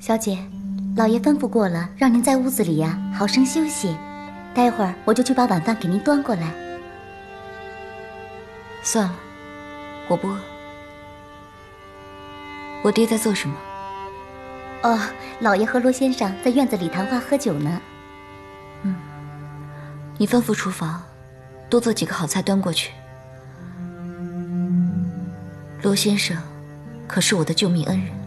小姐，老爷吩咐过了，让您在屋子里呀好生休息。待会儿我就去把晚饭给您端过来。 算了，我不饿。我爹在做什么？ 哦，老爷和罗先生在院子里谈话喝酒呢。 你吩咐厨房多做几个好菜端过去。罗先生可是我的救命恩人。